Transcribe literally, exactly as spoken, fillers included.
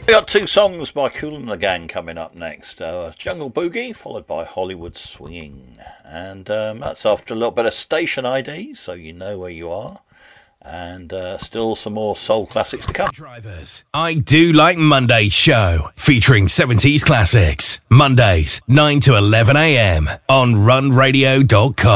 We got two songs by Kool and the Gang coming up next. Uh, Jungle Boogie, followed by Hollywood Swinging. And um, that's after a little bit of station I D, so you know where you are. And uh, still some more soul classics to come. Drivers, I Do Like Monday show, featuring seventies classics. Mondays, nine to eleven a.m. on run radio dot com.